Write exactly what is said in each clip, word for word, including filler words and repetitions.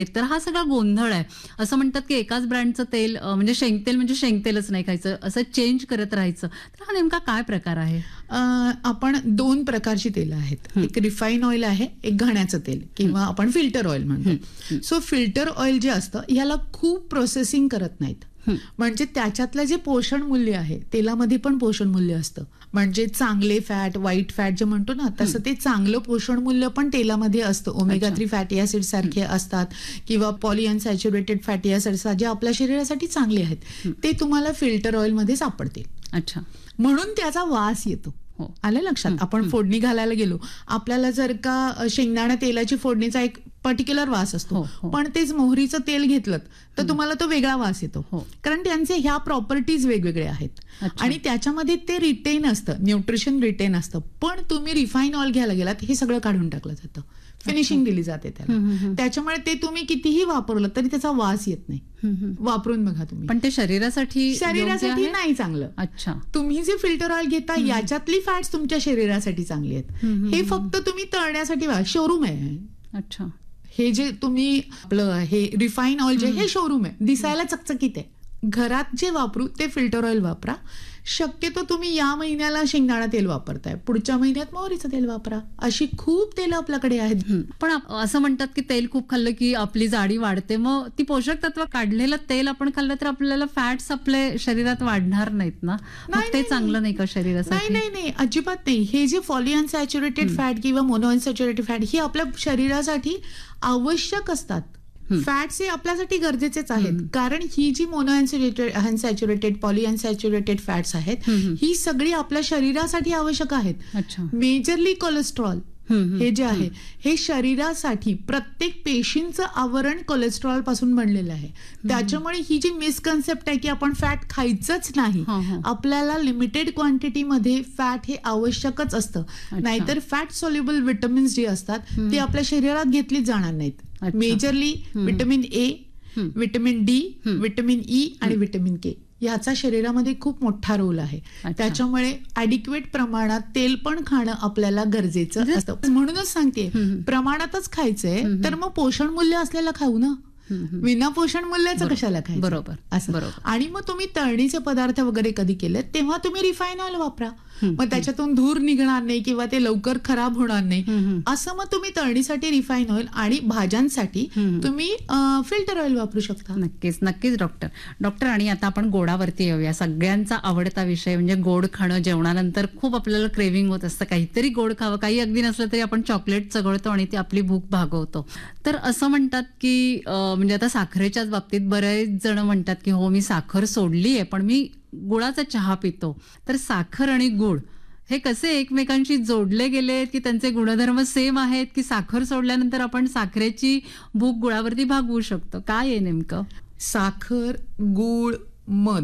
तर हा सगळा गोंधळ आहे. असं म्हणतात की एकाच ब्रँडचं तेल अ, म्हणजे शेंगतेल म्हणजे शेंगतेलच नाही खायचं, असं चेंज करत राहायचं. तर हा नेमका काय प्रकार आहे? अ, आपण दोन प्रकारची तेल आहेत. एक रिफाईन ऑइल आहे, एक घाण्याचं तेल किंवा आपण फिल्टर ऑइल म्हणतो. सो फिल्टर ऑइल जे असतं याला खूप प्रोसेसिंग करत नाहीत. म्हणजे त्याच्यातलं जे पोषण मूल्य आहे तेलामध्ये पण पोषण मूल्य असतं. म्हणजे चांगले फॅट, वाईट फॅट जे म्हणतो ना, तसं ते चांगलं पोषण मूल्य पण तेलामध्ये असतं. ओमेगा थ्री फॅटी ऍसिड सारखे असतात किंवा पॉलिअनसॅच्युरेटेड फॅटी ऍसिड असतात जे आपल्या शरीरासाठी चांगले आहेत. ते तुम्हाला फिल्टर ऑइल मध्ये सापडतील. अच्छा, म्हणून त्याचा वास येतो. आलं लक्षात? आपण फोडणी घालायला गेलो, आपल्याला जर का शेंगदाणा तेलाची फोडणीचा एक पर्टिक्युलर वास असतो, पण तेच मोहरीचं तेल घेतलं तर तुम्हाला तो वेगळा वास येतो. कारण त्यांचे ह्या प्रॉपर्टीज वेगवेगळे आहेत आणि त्याच्यामध्ये ते रिटेन असतं, न्यूट्रिशन रिटेन असतं. पण तुम्ही रिफाईन ऑइल घ्यायला गेलात हे सगळं काढून टाकलं जातं, फिनिशिंग दिली जाते त्याला. त्याच्यामुळे ते तुम्ही कितीही वापरलं तरी त्याचा वास येत नाही. वापरून बघा तुम्ही. पण ते शरीरासाठी शरीरासाठी नाही चांगलं. अच्छा, तुम्ही जे फिल्टर ऑइल घेता याच्यातली फॅट्स तुमच्या शरीरासाठी चांगली आहेत. हे फक्त तुम्ही तळण्यासाठी शोरूम आहे. अच्छा, हे जे तुम्ही आपलं हे रिफाईन ऑइल जे हे शोरूम आहे, दिसायला चकचकीत आहे. घरात जे वापरू ते फिल्टर ऑइल वापरा. शक्यतो तुम्ही या महिन्याला शेंगदाणा तेल वापरताय, पुढच्या महिन्यात मोहरीचं तेल वापरा. अशी खूप तेल आपल्याकडे आहेत. पण असं म्हणतात की तेल खूप खाल्लं की आपली जाडी वाढते. मग ती पोषक तत्व काढलेलं तेल आपण खाल्लं तर आपल्याला फॅट्स आपल्या शरीरात वाढणार नाहीत ना? मग ते चांगलं नाही का शरीरासाठी? नाही नाही नाही, अजिबात नाही. हे जे पॉलिअनसॅच्युरेटेड फॅट किंवा मोनोअनसॅच्युरेटेड फॅट ही आपल्या शरीरासाठी आवश्यक असतात. फॅट्स हे आपल्यासाठी गरजेचेच आहेत. कारण ही जी मोनोअनसॅच्युरेटेड अनसॅच्युरेटेड पॉलिअनसॅच्युरेटेड फॅट्स आहेत ही सगळी आपल्या शरीरासाठी आवश्यक आहेत. मेजरली कोलेस्ट्रॉल हे जे आहे हे शरीरासाठी प्रत्येक पेशींचं आवरण कोलेस्ट्रॉल पासून बनलेलं आहे. त्याच्यामुळे ही जी मिसकन्सेप्ट आहे की आपण फॅट खायचंच नाही, आपल्याला लिमिटेड क्वांटिटीमध्ये फॅट हे आवश्यकच असतं. नाहीतर फॅट सोल्युबल विटामिन्स जे असतात ते आपल्या शरीरात घेतलीच जाणार नाहीत. Majorly vitamin A, vitamin D, vitamin E आणि विटामिन के याचा शरीरामध्ये खूप मोठा रोल आहे. त्याच्यामुळे ऍडिक्वेट प्रमाणात तेल पण खाणं आपल्याला गरजेचं असतं. म्हणूनच सांगते प्रमाणातच खायचंय तर मग पोषण मूल्य असलेलं खाऊ ना, विना पोषण मूल्याचं कशाला खायचं. बरोबर, असं. आणि मग तुम्ही तळणीचे पदार्थ वगैरे कधी केले तेव्हा तुम्ही रिफाईन ऑइल वापरा. मग त्याच्यातून धूर निघणार नाही किंवा ते लवकर खराब होणार नाही. असं मग तुम्ही तळणीसाठी रिफाईन ऑइल आणि भाज्यांसाठी तुम्ही फिल्टर ऑइल वापरू शकता. नक्कीच नक्कीच डॉक्टर डॉक्टर आणि आता आपण गोडावरती येऊया. सगळ्यांचा आवडता विषय म्हणजे गोड खाणं. जेवणानंतर खूप आपल्याला क्रेविंग होत असतं, काहीतरी गोड खावं. काही अगदी नसलं तरी आपण चॉकलेट चघळतो आणि ती आपली भूक भागवतो. तर असं म्हणतात की म्हणजे आता साखरेच्याच बाबतीत बरेच जण म्हणतात की हो मी साखर सोडली आहे पण मी गुळाचा चहा पितो. तर साखर आणि गुळ हे कसे एकमेकांशी जोडले गेलेत की त्यांचे गुणधर्म सेम आहेत की साखर सोडल्यानंतर आपण साखरेची भूक गुळावरती भागवू शकतो? काय आहे नेमकं? साखर, गुळ, मध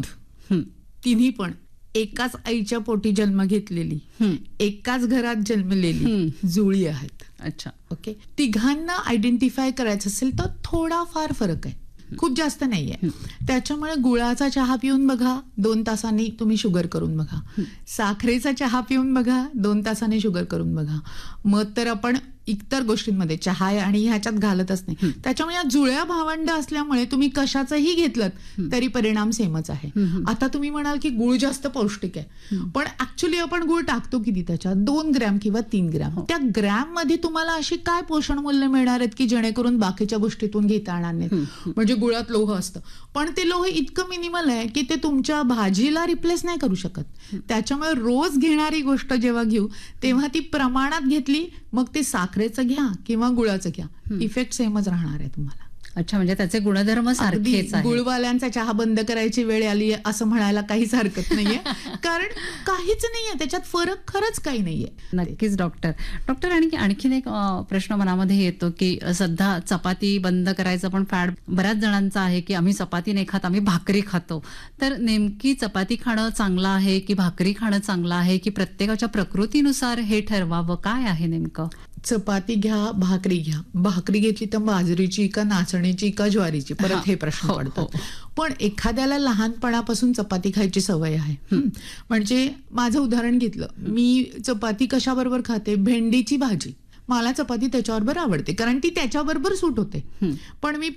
तिन्ही पण एकाच आईच्या पोटी जन्म घेतलेली, एकाच घरात जन्मलेली जुळी आहेत. अच्छा, ओके. तिघांना आयडेंटिफाय करायचं असेल तर थोडाफार फरक आहे, खूप जास्त नाहीये. त्याच्यामुळे गुळाचा चहा पिऊन बघा, दोन तासांनी तुम्ही शुगर करून बघा. साखरेचा चहा पिऊन बघा, दोन तासांनी शुगर करून बघा. मग तर आपण इतर गोष्टींमध्ये चहा आणि ह्याच्यात घालतच नाही. त्याच्यामुळे या जुळ्या भावंड असल्यामुळे तुम्ही कशाचंही घेतलं तरी परिणाम सेमच आहे. आता तुम्ही म्हणाल की गुळ जास्त पौष्टिक आहे, पण ऍक्च्युली आपण गुळ टाकतो किती त्याच्यात? दोन ग्रॅम किंवा तीन ग्रॅम. त्या ग्रॅम मध्ये तुम्हाला अशी काय पोषण मूल्य मिळणार आहेत की जेणेकरून बाकीच्या गोष्टीतून घेता येणार नाहीत? म्हणजे गुळात लोह असतं पण ते लोह इतकं मिनिमल आहे की ते तुमच्या भाजीला रिप्लेस नाही करू शकत. त्याच्यामुळे रोज घेणारी गोष्ट जेव्हा घेऊ तेव्हा ती प्रमाणात घेतली, मग ते साखरेचं घ्या किंवा गुळाचं घ्या, इफेक्ट सेमच राहणार आहे तुम्हाला. अच्छा, म्हणजे त्याचे गुणधर्म सारखेच आहेत. गुळवाल्यांचा चहा बंद करायची वेळ आली असं म्हणायला काहीच हरकत नाहीये, कारण काहीच नाहीये त्याच्यात फरक, खरंच काही नाहीये. नक्कीच डॉक्टर. डॉक्टर आणि आणखीन एक प्रश्न मनामध्ये येतो की सध्या चपाती बंद करायचं पण फॅड बऱ्याच जणांचा आहे की आम्ही चपाती नाही खात, आम्ही भाकरी खातो. तर नेमकी चपाती खाणं चांगलं आहे की भाकरी खाणं चांगलं आहे की प्रत्येकाच्या प्रकृतीनुसार हे ठरवावं? काय आहे नेमकं? चपाती घ्या, भाकरी घ्या. भाकरी घेतली तर बाजरीची का नाचणीची का ज्वारीची, परत हे प्रश्न पडतात. पण एखाद्याला लहानपणापासून चपाती खायची सवय आहे. म्हणजे माझं उदाहरण घेतलं, मी चपाती कशाबरोबर खाते? भेंडीची भाजी. मला चपाती त्याच्याबरोबर आवडते कारण ती त्याच्याबरोबर सूट होते. पण मी